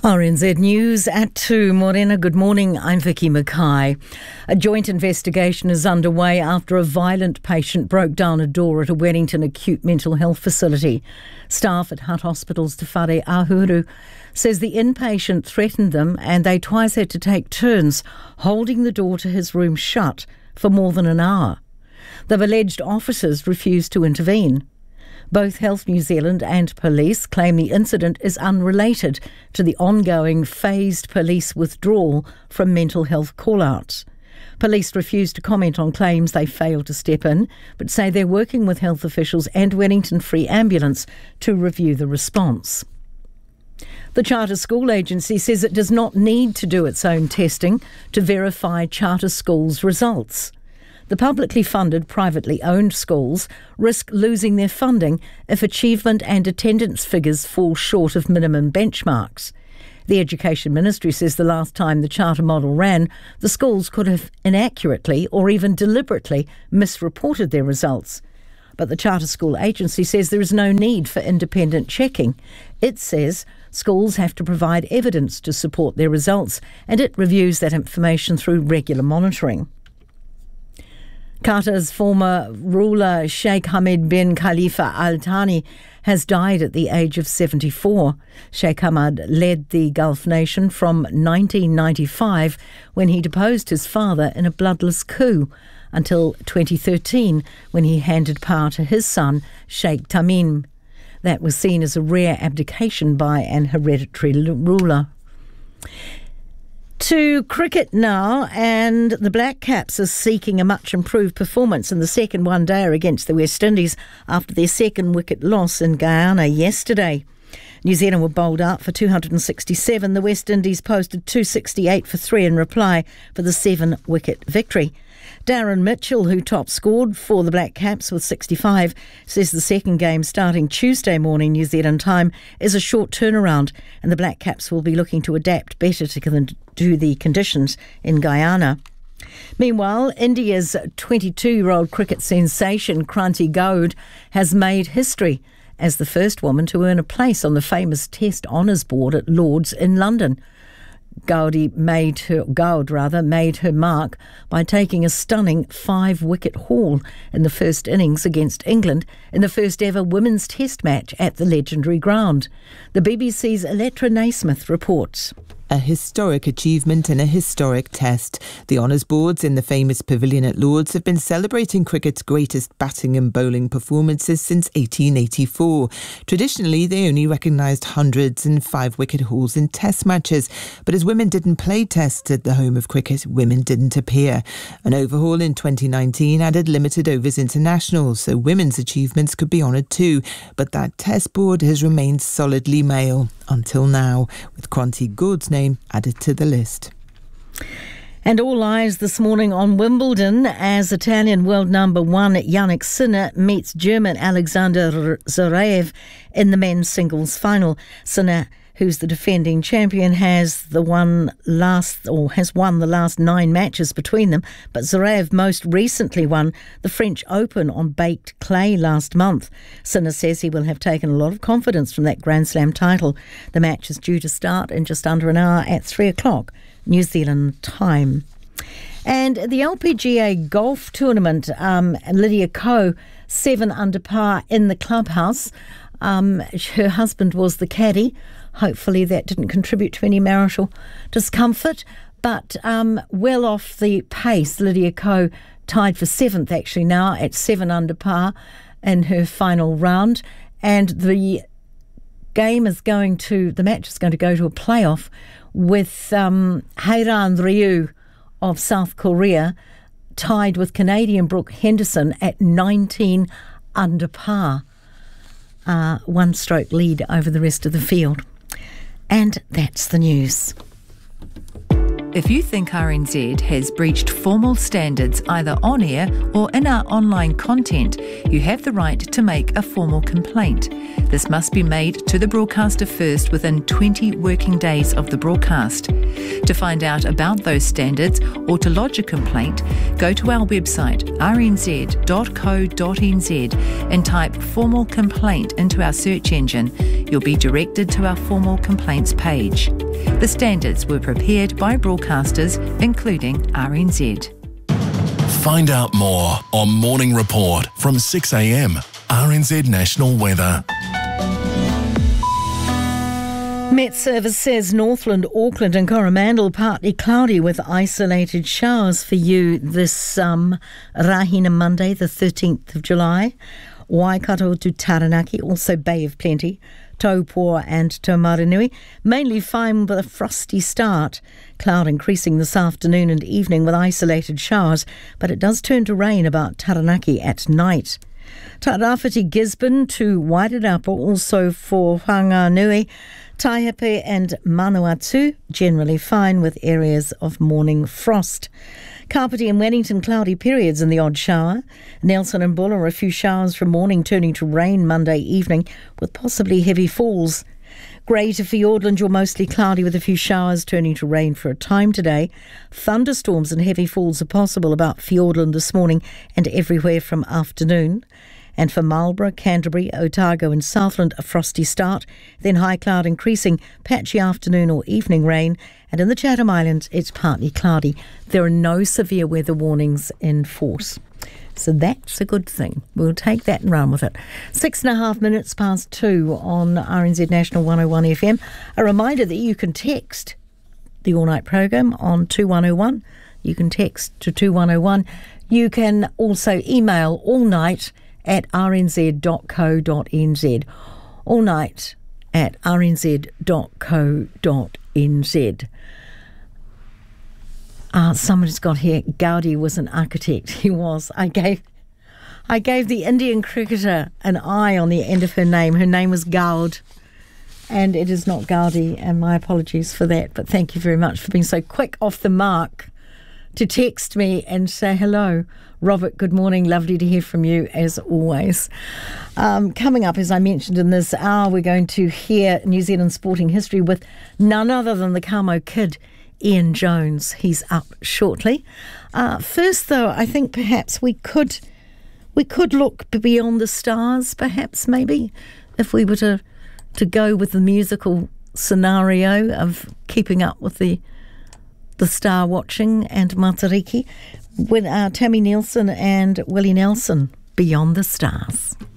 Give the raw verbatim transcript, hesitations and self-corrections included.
R N Z News at two. Morena, good morning. I'm Vicky Mackay. A joint investigation is underway after a violent patient broke down a door at a Wellington acute mental health facility. Staff at Hutt Hospital's Te Whare Ahuru says the inpatient threatened them and they twice had to take turns holding the door to his room shut for more than an hour. The alleged officers refused to intervene. Both Health New Zealand and police claim the incident is unrelated to the ongoing phased police withdrawal from mental health call-outs. Police refuse to comment on claims they failed to step in, but say they're working with health officials and Wellington Free Ambulance to review the response. The Charter School Agency says it does not need to do its own testing to verify charter schools' results. The publicly funded, privately owned schools risk losing their funding if achievement and attendance figures fall short of minimum benchmarks. The Education Ministry says the last time the charter model ran, the schools could have inaccurately or even deliberately misreported their results. But the Charter School Agency says there is no need for independent checking. It says schools have to provide evidence to support their results, and it reviews that information through regular monitoring. Qatar's former ruler Sheikh Hamad bin Khalifa Al Thani has died at the age of seventy-four. Sheikh Hamad led the Gulf nation from nineteen ninety-five, when he deposed his father in a bloodless coup, until twenty thirteen, when he handed power to his son, Sheikh Tamim. That was seen as a rare abdication by an hereditary ruler. To cricket now, and the Black Caps are seeking a much improved performance in the second one-dayer against the West Indies after their second wicket loss in Guyana yesterday. New Zealand were bowled out for two hundred sixty-seven. The West Indies posted two hundred sixty-eight for three in reply for the seven-wicket victory. Darren Mitchell, who top scored for the Black Caps with sixty-five, says the second game starting Tuesday morning New Zealand time is a short turnaround and the Black Caps will be looking to adapt better to, to the conditions in Guyana. Meanwhile, India's twenty-two-year-old cricket sensation Kranti Gaud has made history as the first woman to earn a place on the famous Test Honours Board at Lord's in London. Gaudi made her, Gaud rather, made her mark by taking a stunning five-wicket haul in the first innings against England in the first ever women's test match at the legendary ground. The B B C's Electra Naismith reports. A historic achievement in a historic test. The honours boards in the famous pavilion at Lord's have been celebrating cricket's greatest batting and bowling performances since eighteen eighty-four. Traditionally, they only recognised hundreds and five-wicket hauls in test matches. But as women didn't play tests at the home of cricket, women didn't appear. An overhaul in twenty nineteen added limited overs internationals, so women's achievements could be honoured too. But that test board has remained solidly male until now, with Kranti Gaud's name added to the list. And all eyes this morning on Wimbledon as Italian world number one Jannik Sinner meets German Alexander Zverev in the men's singles final. Sinner, who's the defending champion, has the one last or has won the last nine matches between them, but Zverev most recently won the French Open on baked clay last month. Sinner says he will have taken a lot of confidence from that Grand Slam title. The match is due to start in just under an hour at three o'clock New Zealand time. And the L P G A golf tournament, um, Lydia Ko, seven under par in the clubhouse. Um, her husband was the caddy. Hopefully that didn't contribute to any marital discomfort, but um, well off the pace. Lydia Ko tied for seventh actually now at seven under par in her final round, and the game is going to, the match is going to go to a playoff with um, Haeran Ryu of South Korea tied with Canadian Brooke Henderson at nineteen under par. Uh, one stroke lead over the rest of the field. And that's the news. If you think R N Z has breached formal standards either on air or in our online content, you have the right to make a formal complaint. This must be made to the broadcaster first within twenty working days of the broadcast. To find out about those standards or to lodge a complaint, go to our website r n z dot co dot n z and type formal complaint into our search engine. You'll be directed to our formal complaints page. The standards were prepared by broadcasters, including R N Z. Find out more on Morning Report from six a m. R N Z National Weather. Met Service says Northland, Auckland and Coromandel partly cloudy with isolated showers for you this um, Rahina Monday, the thirteenth of July. Waikato to Taranaki, also Bay of Plenty. Taupo and Taumaranui, mainly fine with a frosty start. Cloud increasing this afternoon and evening with isolated showers, but it does turn to rain about Taranaki at night. Tairāwhiti Gisborne to Wairarapa, also for Whanganui, Taihape and Manawatu, generally fine with areas of morning frost. Kapiti and Wellington, cloudy periods and the odd shower. Nelson and Buller, a few showers from morning turning to rain Monday evening with possibly heavy falls. Grey to Fiordland, you're mostly cloudy with a few showers turning to rain for a time today. Thunderstorms and heavy falls are possible about Fiordland this morning and everywhere from afternoon. And for Marlborough, Canterbury, Otago and Southland, a frosty start, then high cloud increasing, patchy afternoon or evening rain, and in the Chatham Islands it's partly cloudy. There are no severe weather warnings in force. So that's a good thing. We'll take that and run with it. Six and a half minutes past two on R N Z National one oh one F M. A reminder that you can text the All Night programme on two one oh one. You can text to two one oh one. You can also email all night at r n z dot co dot n z. All night at r n z dot co dot n z. Uh, someone's got here, Gaudi was an architect. He was. I gave I gave the Indian cricketer an I on the end of her name. Her name was Gaud, and it is not Gaudi, and my apologies for that. But thank you very much for being so quick off the mark to text me and say hello. Robert, good morning. Lovely to hear from you as always. Um, coming up, as I mentioned in this hour, we're going to hear New Zealand sporting history with none other than the Camo Kid, Ian Jones. He's up shortly. Uh, first, though, I think perhaps we could we could look beyond the stars, perhaps, maybe, if we were to, to go with the musical scenario of keeping up with the the star watching and Matariki, with uh, Tammy Nielsen and Willie Nelson, Beyond the Stars.